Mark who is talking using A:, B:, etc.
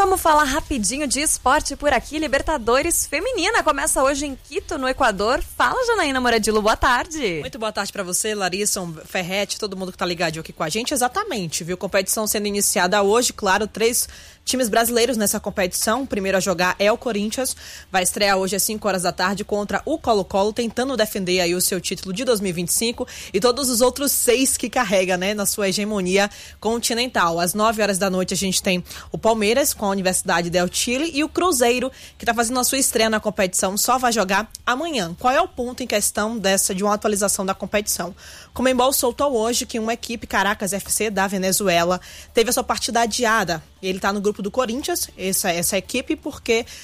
A: vamos falar rapidinho de esporte por aqui. Libertadores Feminina começa hoje em Quito, no Equador. Fala, Janaína Moradilo, boa tarde.
B: Muito boa tarde pra você, Larissa, Ferretti, todo mundo que tá ligadinho aqui com a gente. Exatamente, viu? Competição sendo iniciada hoje, claro, 3 times brasileiros nessa competição. O primeiro a jogar é o Corinthians, vai estrear hoje às 5 horas da tarde contra o Colo-Colo, tentando defender aí o seu título de 2025 e todos os outros 6 que carrega, né, na sua hegemonia continental. Às 9 horas da noite a gente tem o Palmeiras com a Universidade del Chile e o Cruzeiro, que está fazendo a sua estreia na competição, só vai jogar amanhã. Qual é o ponto em questão de uma atualização da competição? Conmebol soltou hoje que uma equipe, Caracas FC, da Venezuela, teve a sua partida adiada. Ele está no grupo do Corinthians, essa equipe, porque